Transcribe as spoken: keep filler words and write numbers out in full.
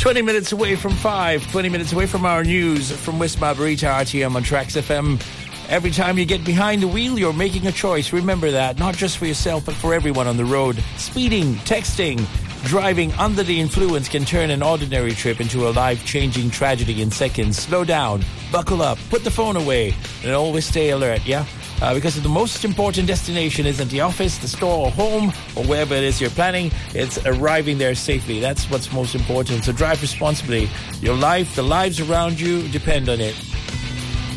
twenty minutes away from five, twenty minutes away from our news from West Barbarita R T M on Trax F M. Every time you get behind the wheel, you're making a choice. Remember that, not just for yourself, but for everyone on the road. Speeding, texting, driving under the influence can turn an ordinary trip into a life-changing tragedy in seconds. Slow down, buckle up, put the phone away, and always stay alert, yeah? Uh, because the most important destination isn't the office, the store, or home, or wherever it is you're planning. It's arriving there safely. That's what's most important. So drive responsibly. Your life, the lives around you depend on it.